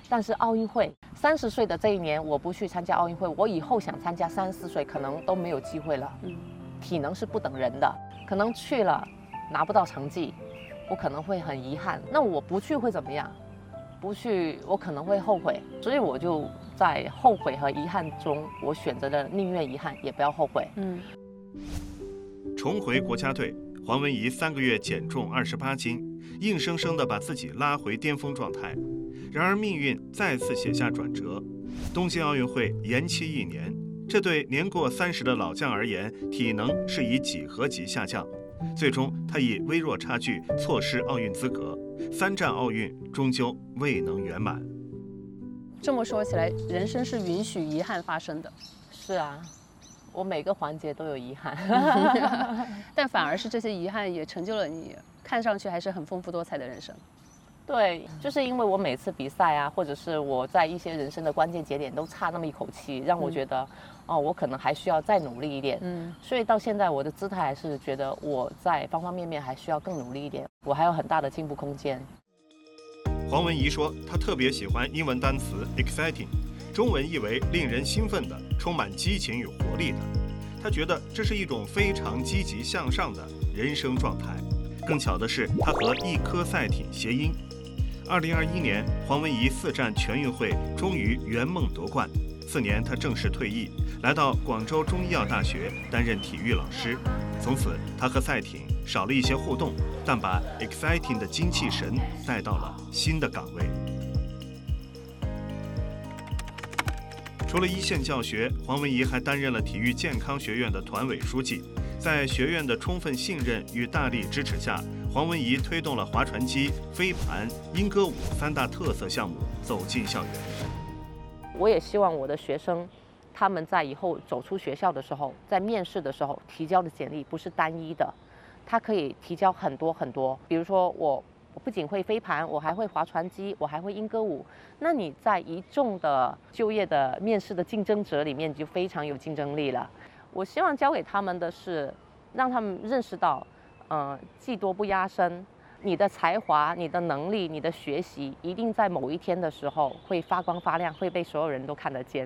但是奥运会30岁的这一年，我不去参加奥运会，我以后想参加34岁可能都没有机会了。体能是不等人的，可能去了拿不到成绩，我可能会很遗憾。那我不去会怎么样？不去我可能会后悔，所以我就在后悔和遗憾中，我选择了宁愿遗憾也不要后悔。 重回国家队，黄文怡3个月减重28斤，硬生生地把自己拉回巅峰状态。然而命运再次写下转折，东京奥运会延期1年，这对年过30的老将而言，体能是以几何级下降。最终，他以微弱差距错失奥运资格，3战奥运终究未能圆满。 这么说起来，人生是允许遗憾发生的。 是啊，我每个环节都有遗憾， 但反而是这些遗憾也成就了你，看上去还是很丰富多彩的人生。 对，就是因为我每次比赛啊，或者是我在一些人生的关键节点都差那么一口气，让我觉得，我可能还需要再努力一点。所以到现在我的姿态还是觉得我在方方面面还需要更努力一点，我还有很大的进步空间。 黄文怡说，她特别喜欢英文单词 exciting， 中文译为令人兴奋的、充满激情与活力的。她觉得这是一种非常积极向上的人生状态。更巧的是，她和一颗赛艇谐音。2021年，黄文怡4战全运会终于圆梦夺冠。4年，她正式退役，来到广州中医药大学担任体育老师。从此，她和赛艇少了一些互动，但把 exciting 的精气神带到了新的岗位。除了一线教学，黄文怡还担任了体育健康学院的团委书记。在学院的充分信任与大力支持下，黄文怡推动了划船机、飞盘、莺歌舞3大特色项目走进校园。 我也希望我的学生，他们在以后走出学校的时候，在面试的时候提交的简历不是单一的，他可以提交很多很多。比如说我不仅会飞盘，我还会划船机，我还会莺歌舞。那你在一众的就业的面试的竞争者里面就非常有竞争力了。我希望教给他们的是，让他们认识到，技多不压身，你的才华、你的能力、你的学习，一定在某一天的时候会发光发亮，会被所有人都看得见。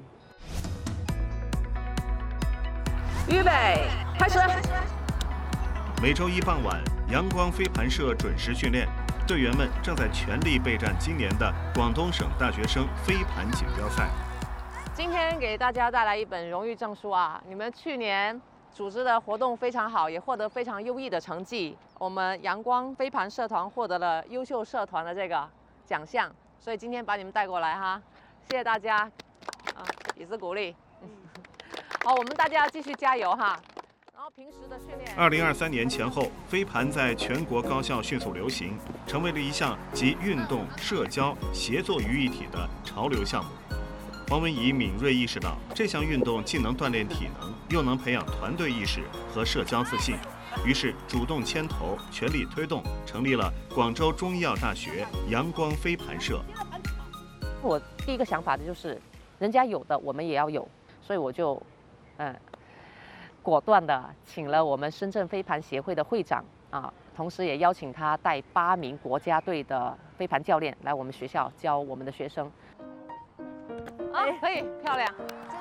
预备，开始。 每周一傍晚，阳光飞盘社准时训练，队员们正在全力备战今年的广东省大学生飞盘锦标赛。 今天给大家带来一本荣誉证书啊！你们去年组织的活动非常好，也获得非常优异的成绩。我们阳光飞盘社团获得了优秀社团的这个奖项，所以今天把你们带过来哈，谢谢大家，也是鼓励。好，我们大家要继续加油哈。然后平时的训练。 2023年前后，飞盘在全国高校迅速流行，成为了一项集运动、社交、协作于一体的潮流项目。黄文怡敏锐意识到，这项运动既能锻炼体能，又能培养团队意识和社交自信，于是主动牵头，全力推动，成立了广州中医药大学阳光飞盘社。 我第一个想法的就是，人家有的我们也要有，所以我就，果断的请了我们深圳飞盘协会的会长啊，同时也邀请他带8名国家队的飞盘教练来我们学校教我们的学生。可以，漂亮。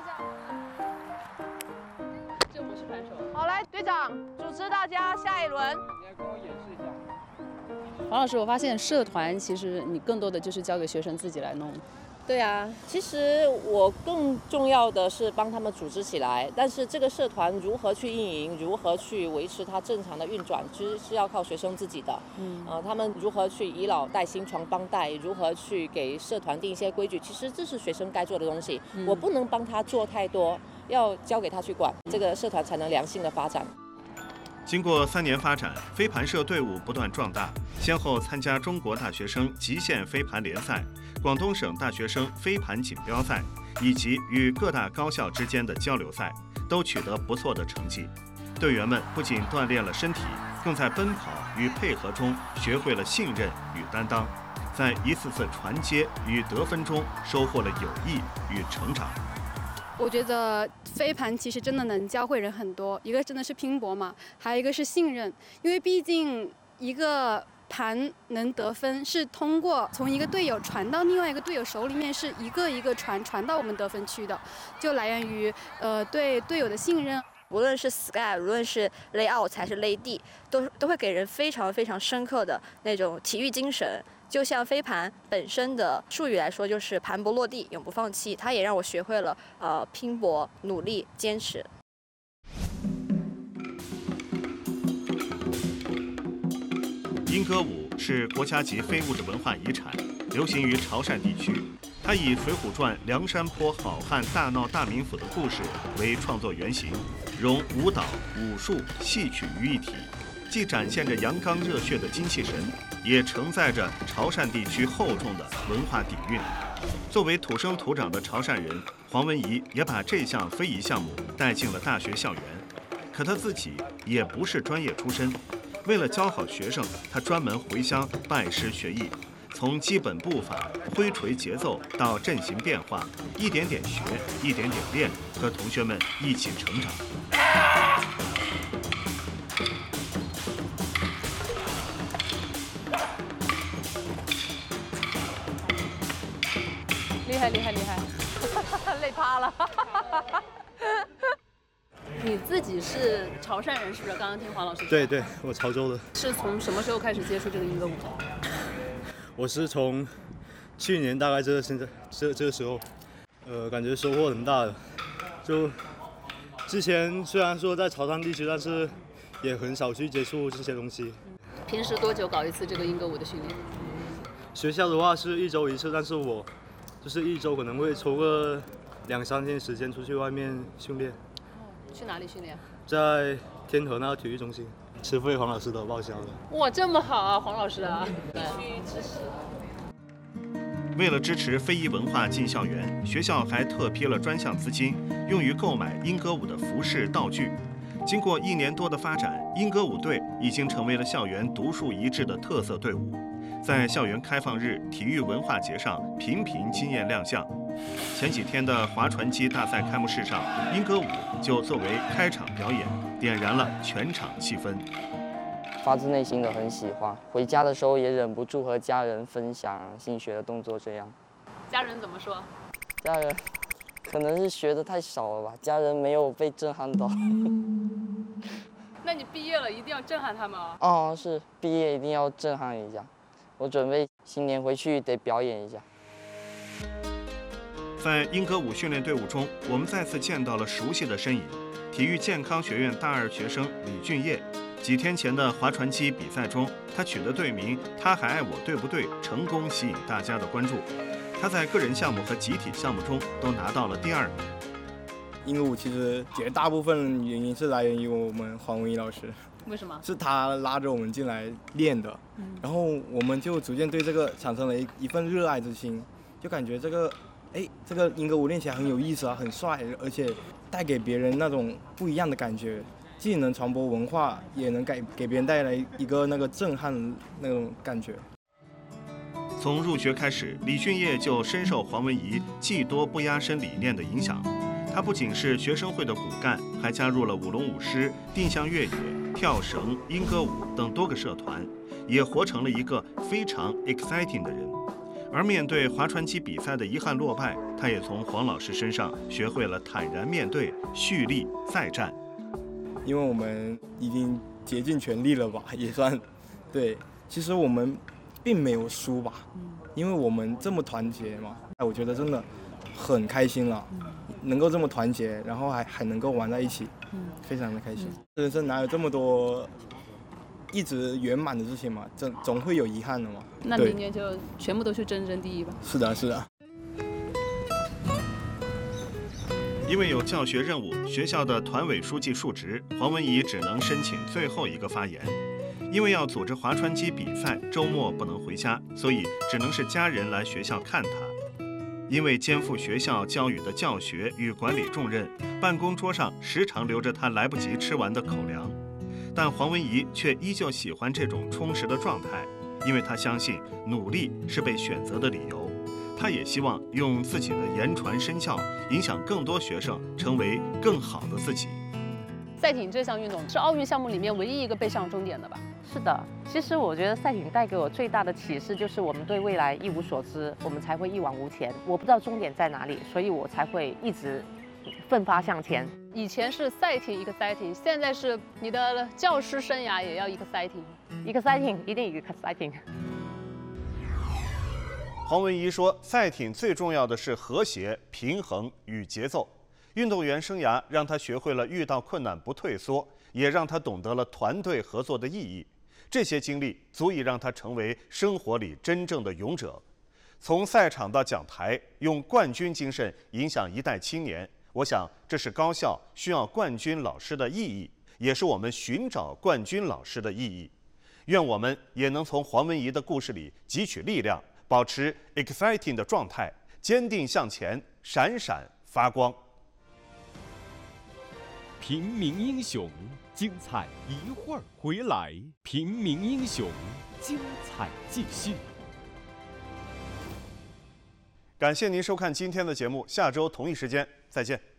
这不是反手。 好，来，队长主持大家下一轮。 你来跟我演示一下。 黄老师，我发现社团其实你更多的就是交给学生自己来弄。 对啊，其实我更重要的是帮他们组织起来，但是这个社团如何去运营，如何去维持它正常的运转，其实是要靠学生自己的。他们如何去以老带新、传帮带，如何去给社团定一些规矩，其实这是学生该做的东西。我不能帮他做太多，要交给他去管，这个社团才能良性的发展。 经过3年发展，飞盘社队伍不断壮大，先后参加中国大学生极限飞盘联赛、广东省大学生飞盘锦标赛，以及与各大高校之间的交流赛，都取得不错的成绩。队员们不仅锻炼了身体，更在奔跑与配合中学会了信任与担当，在一次次传接与得分中收获了友谊与成长。 我觉得飞盘其实真的能教会人很多，一个真的是拼搏嘛，还有一个是信任，因为毕竟一个盘能得分是通过从一个队友传到另外一个队友手里面，是一个一个传到我们得分区的，就来源于对队友的信任。 无论是 Sky， 无论是 Layout 还是 Lay D， 都会给人非常非常深刻的那种体育精神。就像飞盘本身的术语来说，就是盘不落地，永不放弃。它也让我学会了拼搏、努力、坚持。 莺歌舞是国家级非物质文化遗产，流行于潮汕地区。它以《水浒传》梁山泊好汉大闹大名府的故事为创作原型，融舞蹈、武术、戏曲于一体，既展现着阳刚热血的精气神，也承载着潮汕地区厚重的文化底蕴。作为土生土长的潮汕人，黄文怡也把这项非遗项目带进了大学校园。可他自己也不是专业出身，为了教好学生，他专门回乡拜师学艺，从基本步伐、挥锤节奏到阵型变化，一点点学，一点点练，和同学们一起成长。 厉害厉害厉害， 累趴了。 你自己是潮汕人是不是？刚刚听黄老师说。 对，我潮州的。 是从什么时候开始接触这个莺歌舞的？ 我是从去年大概这个时候，感觉收获很大的。就之前虽然说在潮汕地区，但是也很少去接触这些东西。 平时多久搞一次这个莺歌舞的训练？ 学校的话是1周1次，但是我就是1周可能会抽个2-3天时间出去外面训练。 去哪里训练？ 在天河那个体育中心，吃费黄老师的报销的。 哇，这么好啊，黄老师啊！必须支持。 为了支持非遗文化进校园，学校还特批了专项资金，用于购买莺歌舞的服饰道具。经过1年多的发展，莺歌舞队已经成为了校园独树一帜的特色队伍，在校园开放日、体育文化节上频频惊艳亮相。前几天的划船机大赛开幕式上，莺歌舞就作为开场表演，点燃了全场气氛。 发自内心的很喜欢，回家的时候也忍不住和家人分享新学的动作。这样， 家人怎么说？ 家人可能是学的太少了吧，家人没有被震撼到。 那你毕业了一定要震撼他们啊！ 哦，是毕业一定要震撼一下，我准备新年回去得表演一下。 在莺歌舞训练队伍中，我们再次见到了熟悉的身影——体育健康学院大2学生李俊业。几天前的划船机比赛中，他取得队名“他还爱我对不对”，成功吸引大家的关注。他在个人项目和集体项目中都拿到了第2名。 莺歌舞其实绝大部分原因是来源于我们黄文怡老师， 为什么？ 是他拉着我们进来练的，然后我们就逐渐对这个产生了一份热爱之心，就感觉这个莺歌舞练起来很有意思啊，很帅，而且带给别人那种不一样的感觉，既能传播文化，也能给别人带来一个那个震撼的那种感觉。 从入学开始，李俊业就深受黄文怡“技多不压身”理念的影响。他不仅是学生会的骨干，还加入了舞龙舞狮、定向越野、跳绳、莺歌舞等多个社团，也活成了一个非常 exciting 的人。而面对划船机比赛的遗憾落败，他也从黄老师身上学会了坦然面对、蓄力再战。 因为我们已经竭尽全力了吧，也算对。其实我们并没有输吧，因为我们这么团结嘛，我觉得真的很开心了，能够这么团结，然后还能够玩在一起，非常的开心。人生哪有这么多一直圆满的事情嘛，总会有遗憾的嘛。 那明年就全部都去争第一吧。 是的，是的。 因为有教学任务，学校的团委书记述职，黄文怡只能申请最后一个发言。因为要组织划船机比赛，周末不能回家，所以只能是家人来学校看他。因为肩负学校教育的教学与管理重任，办公桌上时常留着他来不及吃完的口粮。但黄文怡却依旧喜欢这种充实的状态，因为他相信努力是被选择的理由。他也希望用自己的言传身教，影响更多学生成为更好的自己。 赛艇这项运动是奥运项目里面唯一一个被上终点的吧？ 是的，其实我觉得赛艇带给我最大的启示就是我们对未来一无所知，我们才会一往无前。我不知道终点在哪里，所以我才会一直奋发向前。 以前是赛艇一个赛艇，现在是你的教师生涯也要一个赛艇， 一个赛艇一定一个赛艇。 黄文怡说，赛艇最重要的是和谐、平衡与节奏。运动员生涯让他学会了遇到困难不退缩，也让他懂得了团队合作的意义。这些经历足以让他成为生活里真正的勇者。从赛场到讲台，用冠军精神影响一代青年，我想这是高校需要冠军老师的意义，也是我们寻找冠军老师的意义。愿我们也能从黄文怡的故事里汲取力量，保持 exciting 的状态，坚定向前，闪闪发光。 平民英雄，精彩一会儿回来。平民英雄，精彩继续。 感谢您收看今天的节目，下周同一时间再见。